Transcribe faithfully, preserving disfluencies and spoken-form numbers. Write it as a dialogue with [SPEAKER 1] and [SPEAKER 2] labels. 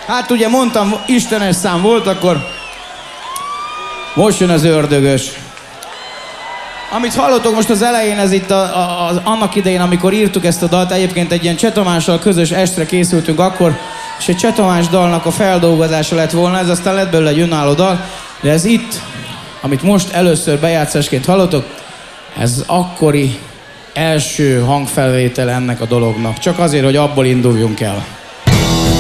[SPEAKER 1] Hát ugye mondtam, istenes szám volt, akkor most jön az ördögös. Amit hallottok most az elején, ez itt a, a, a, annak idején, amikor írtuk ezt a dalt, egyébként egy ilyen Cseh Tamással közös estre készültünk akkor, és egy Cseh Tamás dalnak a feldolgozása lett volna, ez aztán lett belőle egy önálló dal, de ez itt, amit most először bejátszásként hallottok, ez az akkori első hangfelvétel ennek a dolognak. Csak azért, hogy abból induljunk el.